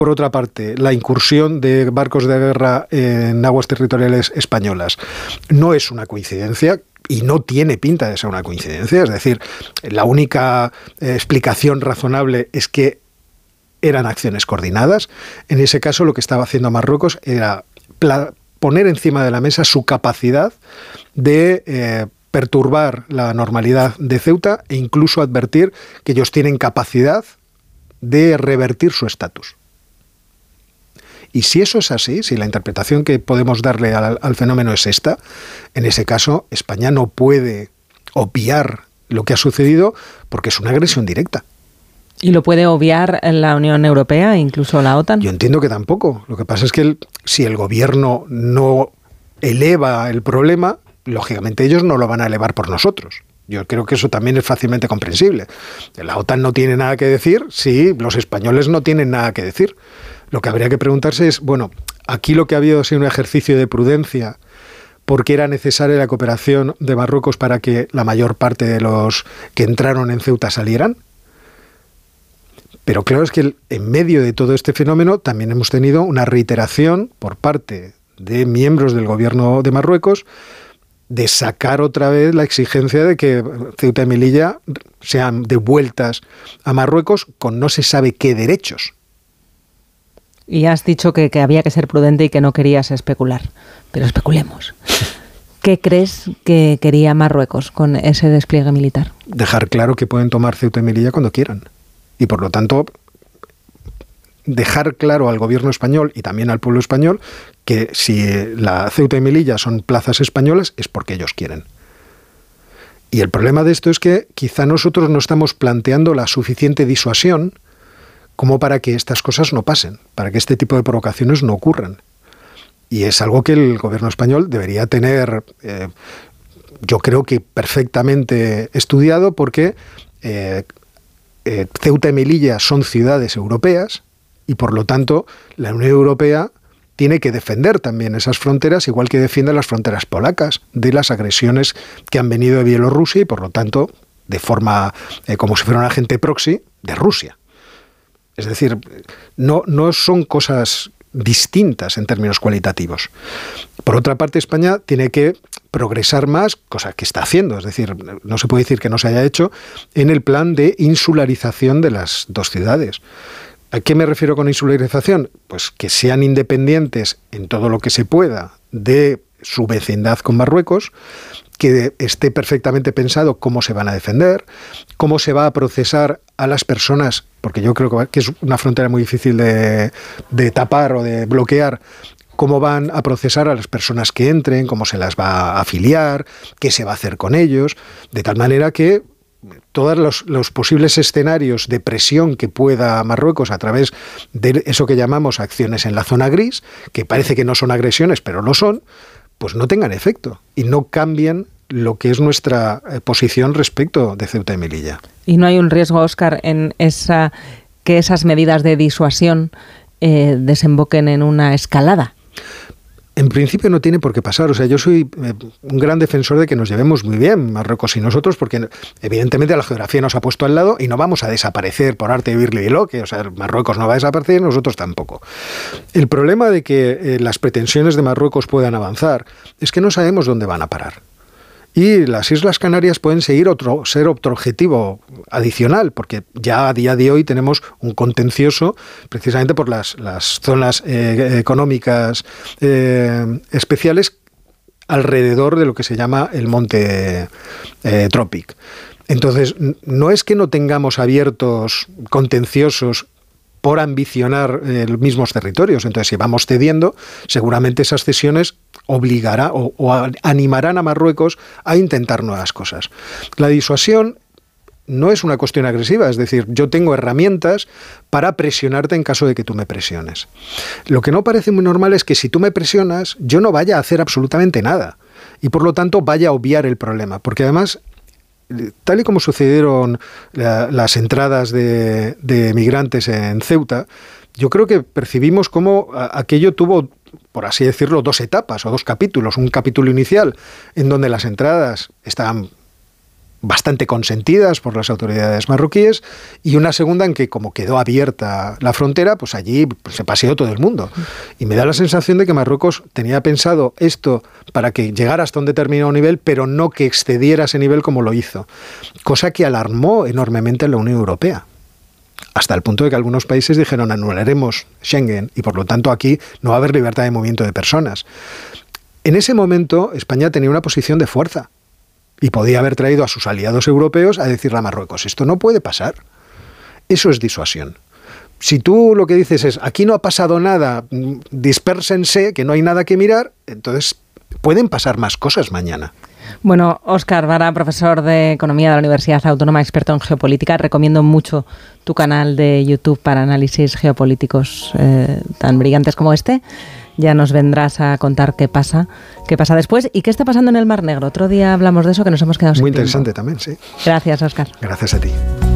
Por otra parte, la incursión de barcos de guerra en aguas territoriales españolas no es una coincidencia y no tiene pinta de ser una coincidencia. Es decir, la única explicación razonable es que eran acciones coordinadas. En ese caso, lo que estaba haciendo Marruecos era poner encima de la mesa su capacidad de perturbar la normalidad de Ceuta e incluso advertir que ellos tienen capacidad de revertir su estatus. Y si eso es así, si la interpretación que podemos darle al fenómeno es esta, en ese caso España no puede obviar lo que ha sucedido porque es una agresión directa. ¿Y lo puede obviar la Unión Europea, incluso la OTAN? Yo entiendo que tampoco. Lo que pasa es que si el gobierno no eleva el problema, lógicamente ellos no lo van a elevar por nosotros. Yo creo que eso también es fácilmente comprensible. La OTAN no tiene nada que decir si los españoles no tienen nada que decir. Lo que habría que preguntarse es, bueno, aquí lo que ha habido ha sido un ejercicio de prudencia porque era necesaria la cooperación de Marruecos para que la mayor parte de los que entraron en Ceuta salieran. Pero claro, es que en medio de todo este fenómeno también hemos tenido una reiteración por parte de miembros del gobierno de Marruecos de sacar otra vez la exigencia de que Ceuta y Melilla sean devueltas a Marruecos con no se sabe qué derechos. Y has dicho que había que ser prudente y que no querías especular, pero especulemos. ¿Qué crees que quería Marruecos con ese despliegue militar? Dejar claro que pueden tomar Ceuta y Melilla cuando quieran. Y por lo tanto, dejar claro al gobierno español y también al pueblo español que si la Ceuta y Melilla son plazas españolas es porque ellos quieren. Y el problema de esto es que quizá nosotros no estamos planteando la suficiente disuasión como para que estas cosas no pasen, para que este tipo de provocaciones no ocurran. Y es algo que el gobierno español debería tener, yo creo que perfectamente estudiado, porque Ceuta y Melilla son ciudades europeas y por lo tanto la Unión Europea tiene que defender también esas fronteras, igual que defiende las fronteras polacas de las agresiones que han venido de Bielorrusia y por lo tanto de forma como si fuera un agente proxy de Rusia. Es decir, no son cosas distintas en términos cualitativos. Por otra parte, España tiene que progresar más, cosa que está haciendo, es decir, no se puede decir que no se haya hecho, en el plan de insularización de las dos ciudades. ¿A qué me refiero con insularización? Pues que sean independientes en todo lo que se pueda de su vecindad con Marruecos, que esté perfectamente pensado cómo se van a defender, cómo se va a procesar a las personas, porque yo creo que es una frontera muy difícil de tapar o de bloquear, cómo van a procesar a las personas que entren, cómo se las va a afiliar, qué se va a hacer con ellos, de tal manera que todos los posibles escenarios de presión que pueda Marruecos a través de eso que llamamos acciones en la zona gris, que parece que no son agresiones, pero lo son, pues no tengan efecto y no cambien lo que es nuestra posición respecto de Ceuta y Melilla. ¿Y no hay un riesgo, Óscar, en que esas medidas de disuasión desemboquen en una escalada? En principio no tiene por qué pasar. O sea, yo soy un gran defensor de que nos llevemos muy bien Marruecos y nosotros, porque evidentemente la geografía nos ha puesto al lado y no vamos a desaparecer por arte de birlibirloque. O sea, Marruecos no va a desaparecer y nosotros tampoco. El problema de que las pretensiones de Marruecos puedan avanzar es que no sabemos dónde van a parar. Y las Islas Canarias pueden ser otro objetivo adicional, porque ya a día de hoy tenemos un contencioso precisamente por las zonas económicas especiales alrededor de lo que se llama el monte Tropic. Entonces, no es que no tengamos abiertos contenciosos por ambicionar mismos territorios. Entonces, si vamos cediendo, seguramente esas cesiones obligará o animarán a Marruecos a intentar nuevas cosas. La disuasión no es una cuestión agresiva, es decir, yo tengo herramientas para presionarte en caso de que tú me presiones. Lo que no parece muy normal es que si tú me presionas, yo no vaya a hacer absolutamente nada y por lo tanto vaya a obviar el problema, porque además, tal y como sucedieron las entradas de migrantes en Ceuta, yo creo que percibimos cómo aquello tuvo, por así decirlo, dos etapas o dos capítulos. Un capítulo inicial en donde las entradas estaban bastante consentidas por las autoridades marroquíes, y una segunda en que, como quedó abierta la frontera, pues allí se paseó todo el mundo. Y me da la sensación de que Marruecos tenía pensado esto para que llegara hasta un determinado nivel, pero no que excediera ese nivel como lo hizo. Cosa que alarmó enormemente a la Unión Europea. Hasta el punto de que algunos países dijeron: anularemos Schengen y por lo tanto aquí no va a haber libertad de movimiento de personas. En ese momento España tenía una posición de fuerza y podía haber traído a sus aliados europeos a decirle a Marruecos: esto no puede pasar. Eso es disuasión. Si tú lo que dices es: aquí no ha pasado nada, dispérsense, que no hay nada que mirar, entonces pueden pasar más cosas mañana. Bueno, Óscar Vara, profesor de Economía de la Universidad Autónoma, experto en geopolítica, recomiendo mucho tu canal de YouTube para análisis geopolíticos tan brillantes como este. Ya nos vendrás a contar qué pasa después y qué está pasando en el Mar Negro. Otro día hablamos de eso, que nos hemos quedado sin Muy tiempo. interesante también, sí. Gracias, Óscar. Gracias a ti.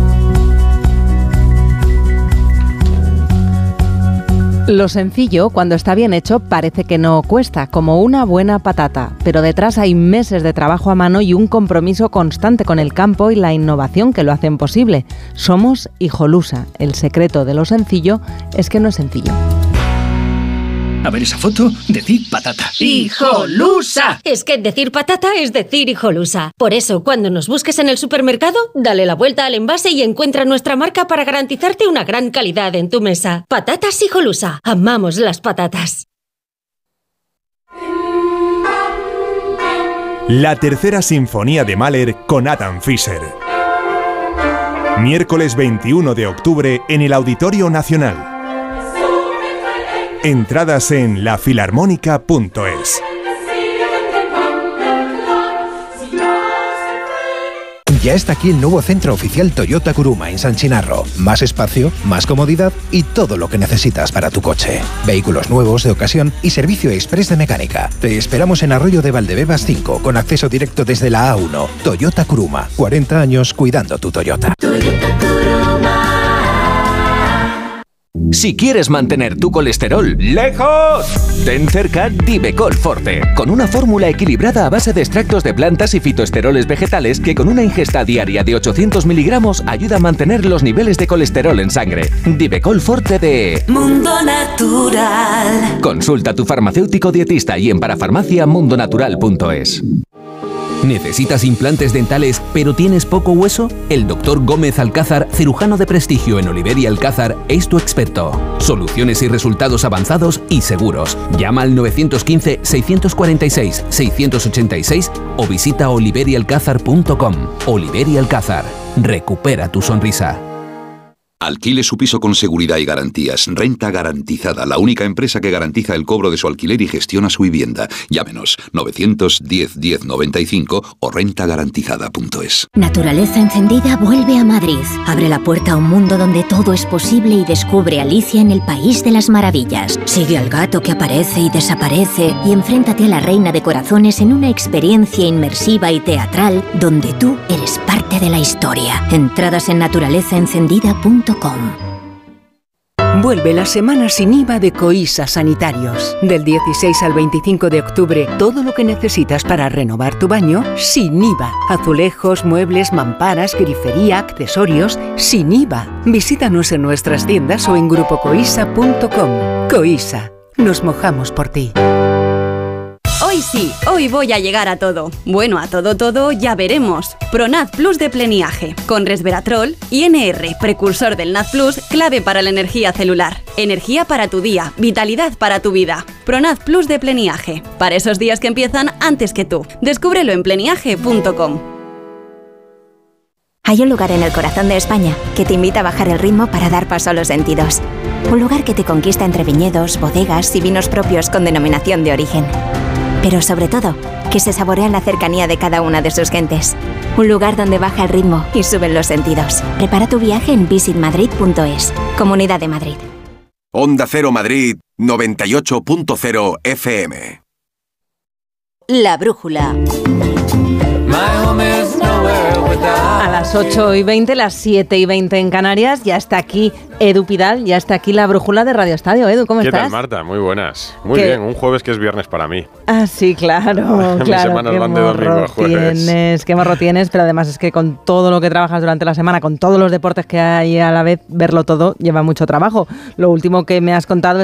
Lo sencillo, cuando está bien hecho, parece que no cuesta, como una buena patata. Pero detrás hay meses de trabajo a mano y un compromiso constante con el campo y la innovación que lo hacen posible. Somos Hijolusa. El secreto de lo sencillo es que no es sencillo. A ver esa foto, decir patata. ¡Hijolusa! Es que decir patata es decir Hijolusa. Por eso, cuando nos busques en el supermercado, dale la vuelta al envase y encuentra nuestra marca para garantizarte una gran calidad en tu mesa. Patatas Hijolusa. Amamos las patatas. La tercera sinfonía de Mahler con Adam Fischer. Miércoles 21 de octubre en el Auditorio Nacional. Entradas en lafilarmónica.es. Ya está aquí el nuevo centro oficial Toyota Kuruma en San Chinarro. Más espacio, más comodidad y todo lo que necesitas para tu coche. Vehículos nuevos, de ocasión y servicio express de mecánica. Te esperamos en Arroyo de Valdebebas 5, con acceso directo desde la A1. Toyota Kuruma. 40 años cuidando tu Toyota. Toyota Kuruma. Si quieres mantener tu colesterol lejos, ten cerca Divecol Forte, con una fórmula equilibrada a base de extractos de plantas y fitoesteroles vegetales que con una ingesta diaria de 800 miligramos ayuda a mantener los niveles de colesterol en sangre. Divecol Forte de Mundo Natural. Consulta a tu farmacéutico dietista y en parafarmacia.mundonatural.es. ¿Necesitas implantes dentales pero tienes poco hueso? El Dr. Gómez Alcázar, cirujano de prestigio en Oliver y Alcázar, es tu experto. Soluciones y resultados avanzados y seguros. Llama al 915-646-686 o visita oliverialcázar.com. Oliver y Alcázar. Recupera tu sonrisa. Alquile su piso con seguridad y garantías. Renta Garantizada, la única empresa que garantiza el cobro de su alquiler y gestiona su vivienda. Llámenos 910-1095 o rentagarantizada.es. Naturaleza Encendida vuelve a Madrid. Abre la puerta a un mundo donde todo es posible y descubre Alicia en el País de las Maravillas. Sigue al gato que aparece y desaparece y enfréntate a la Reina de Corazones en una experiencia inmersiva y teatral donde tú eres parte de la historia. Entradas en naturalezaencendida.com. Vuelve la semana sin IVA de Coisa Sanitarios. Del 16 al 25 de octubre, todo lo que necesitas para renovar tu baño, sin IVA. Azulejos, muebles, mamparas, grifería, accesorios, sin IVA. Visítanos en nuestras tiendas o en grupocoisa.com. Coisa, nos mojamos por ti. Hoy sí, hoy voy a llegar a todo. Bueno, a todo ya veremos. Pronaz Plus de Pleniage, con resveratrol y NR, precursor del Naz Plus, clave para la energía celular. Energía para tu día, vitalidad para tu vida. Pronaz Plus de Pleniage, para esos días que empiezan antes que tú. Descúbrelo en pleniage.com. Hay un lugar en el corazón de España que te invita a bajar el ritmo para dar paso a los sentidos. Un lugar que te conquista entre viñedos, bodegas y vinos propios con denominación de origen. Pero sobre todo, que se saborea la cercanía de cada una de sus gentes. Un lugar donde baja el ritmo y suben los sentidos. Prepara tu viaje en visitmadrid.es. Comunidad de Madrid. Onda Cero Madrid 98.0 FM. La Brújula. My home is nowhere A las 8:20, las 7:20 en Canarias, ya está aquí Edu Pidal, ya está aquí la brújula de Radio Estadio. Edu, ¿cómo estás? ¿Qué tal, Marta? Muy buenas. Muy bien, un jueves que es viernes para mí. Ah, sí, claro. Mis semanas van de domingo a jueves. Qué morro tienes, pero además es que con todo lo que trabajas durante la semana, con todos los deportes que hay a la vez, verlo todo lleva mucho trabajo. Lo último que me has contado